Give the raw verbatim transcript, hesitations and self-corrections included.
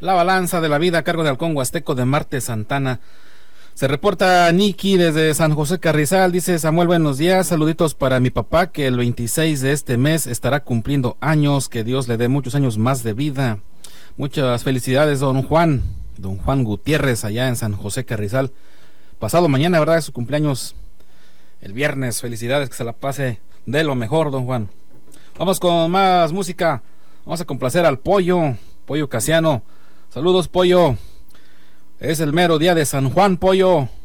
La balanza de la vida a cargo de Halcón Huasteco de Marte Santana. Se reporta Niki desde San José Carrizal, dice Samuel, buenos días, saluditos para mi papá que el veintiséis de este mes estará cumpliendo años, que Dios le dé muchos años más de vida. Muchas felicidades, don Juan, don Juan Gutiérrez allá en San José Carrizal. Pasado mañana, ¿verdad? Es su cumpleaños el viernes, felicidades, que se la pase de lo mejor, don Juan. Vamos con más música, vamos a complacer al Pollo, Pollo Casiano. Saludos, Pollo. Es el mero día de San Juan, Pollo.